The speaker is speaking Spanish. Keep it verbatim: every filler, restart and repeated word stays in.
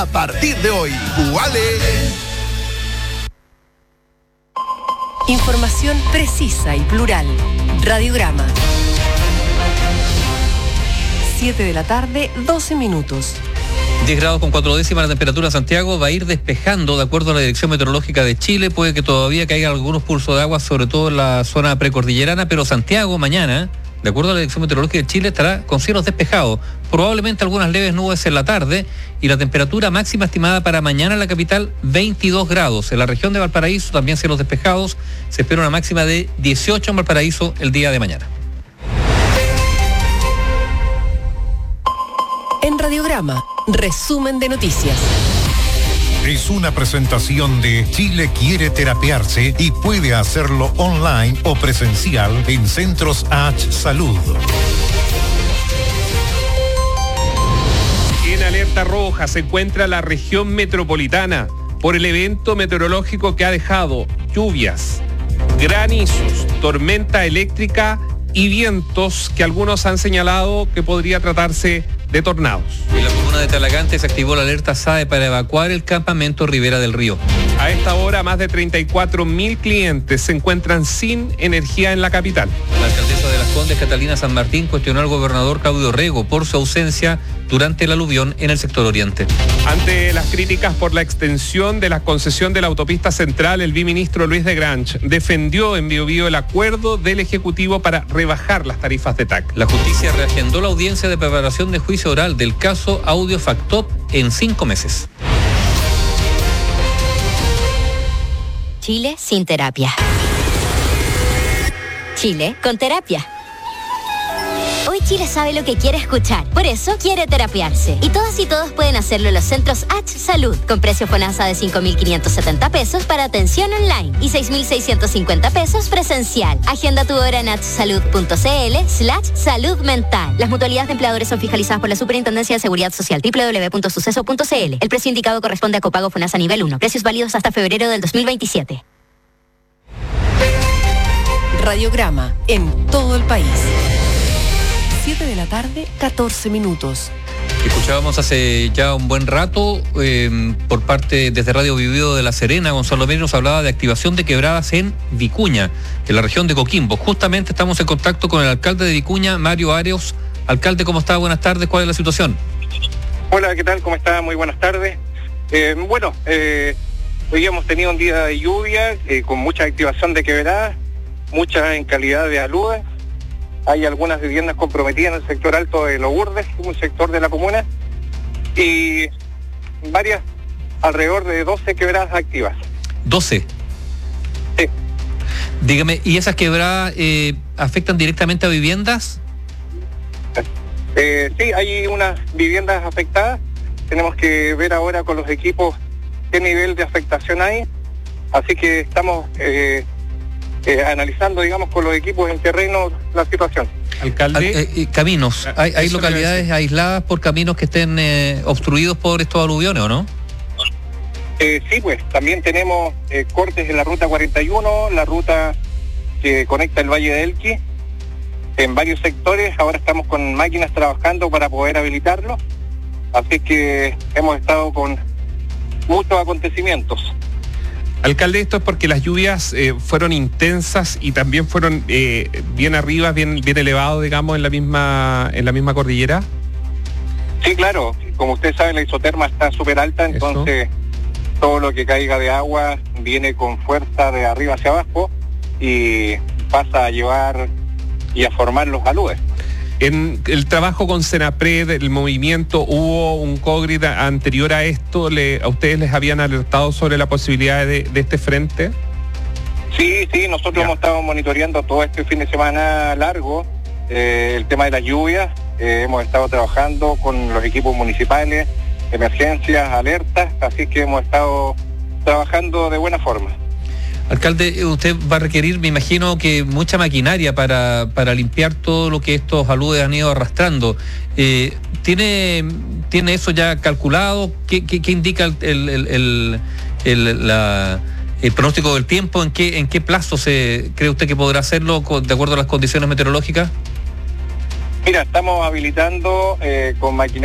A partir de hoy, Uale. Información precisa y plural. Radiograma. siete de la tarde, doce minutos. diez grados con cuatro décimas la temperatura en Santiago, va a ir despejando de acuerdo a la Dirección Meteorológica de Chile, puede que todavía caigan algunos pulsos de agua, sobre todo en la zona precordillerana, pero Santiago mañana, de acuerdo a la Dirección Meteorológica de Chile, estará con cielos despejados, probablemente algunas leves nubes en la tarde, y la temperatura máxima estimada para mañana en la capital, veintidós grados. En la región de Valparaíso también cielos despejados, se espera una máxima de dieciocho en Valparaíso el día de mañana. En Radiograma, resumen de noticias. Es una presentación de Chile quiere terapiarse y puede hacerlo online o presencial en Centros H Salud. En alerta roja se encuentra la región metropolitana por el evento meteorológico que ha dejado lluvias, granizos, tormenta eléctrica y vientos que algunos han señalado que podría tratarse de tornados. En la comuna de Talagante se activó la alerta S A E para evacuar el campamento Ribera del Río. A esta hora, más de treinta y cuatro mil clientes se encuentran sin energía en la capital. La alcaldesa de Las Condes, Catalina San Martín, cuestionó al gobernador Claudio Rego por su ausencia durante el aluvión en el sector oriente. Ante las críticas por la extensión de la concesión de la autopista central, el viceministro Luis de Granch defendió en Biobío el acuerdo del Ejecutivo para rebajar las tarifas de T A C. La justicia reagendó la audiencia de preparación de juicio oral del caso Audio Factop en cinco meses. Chile sin terapia. Chile con terapia. Hoy Chile sabe lo que quiere escuchar, por eso quiere terapiarse. Y todas y todos pueden hacerlo en los centros H Salud, con precio FONASA de cinco mil quinientos setenta pesos para atención online y seis mil seiscientos cincuenta pesos presencial. Agenda tu hora en hsalud.cl slash salud mental. Las mutualidades de empleadores son fiscalizadas por la Superintendencia de Seguridad Social, doble u doble u doble u punto suceso punto c l. El precio indicado corresponde a copago FONASA nivel uno. Precios válidos hasta febrero del dos mil veintisiete. Radiograma en todo el país. siete de la tarde, catorce minutos. Escuchábamos hace ya un buen rato eh, por parte desde Radio Biobío de La Serena, Gonzalo Meri nos hablaba de activación de quebradas en Vicuña, en la región de Coquimbo. Justamente estamos en contacto con el alcalde de Vicuña, Mario Arias. Alcalde, ¿cómo está? Buenas tardes, ¿cuál es la situación? Hola, ¿qué tal? ¿Cómo está? Muy buenas tardes. Eh, bueno, eh, hoy hemos tenido un día de lluvia eh, con mucha activación de quebradas, mucha en calidad de aludes. Hay algunas viviendas comprometidas en el sector alto de Los Urdes, un sector de la comuna, y varias, alrededor de doce quebradas activas. ¿doce? Sí. Dígame, ¿y esas quebradas eh, afectan directamente a viviendas? Eh, sí, hay unas viviendas afectadas. Tenemos que ver ahora con los equipos qué nivel de afectación hay. Así que estamos... Eh, Eh, analizando, digamos, con los equipos en terreno la situación. Alcalde. Eh, eh, caminos, ¿hay, hay localidades aisladas por caminos que estén eh, obstruidos por estos aluviones o no? Eh, sí, pues, también tenemos eh, cortes en la ruta cuarenta y uno, la ruta que conecta el Valle de Elqui, en varios sectores. Ahora estamos con máquinas trabajando para poder habilitarlo, así que hemos estado con muchos acontecimientos. Alcalde, esto es porque las lluvias eh, fueron intensas y también fueron eh, bien arriba, bien bien elevados, digamos, en la misma en la misma cordillera. Sí, claro. Como usted sabe, la isoterma está súper alta, entonces Eso. todo lo que caiga de agua viene con fuerza de arriba hacia abajo y pasa a llevar y a formar los aludes. En el trabajo con Senapred, el movimiento, ¿hubo un COGRID anterior a esto? ¿Le, ¿A ustedes les habían alertado sobre la posibilidad de, de este frente? Sí, sí, nosotros ya. hemos estado monitoreando todo este fin de semana largo eh, el tema de las lluvias. Eh, hemos estado trabajando con los equipos municipales, emergencias, alertas, así que hemos estado trabajando de buena forma. Alcalde, usted va a requerir, me imagino, que mucha maquinaria para, para limpiar todo lo que estos aludes han ido arrastrando. Eh, ¿tiene, ¿Tiene eso ya calculado? ¿Qué, qué, qué indica el, el, el, el, la, el pronóstico del tiempo? ¿En qué, en qué plazo se cree usted que podrá hacerlo de acuerdo a las condiciones meteorológicas? Mira, estamos habilitando eh, con maquinaria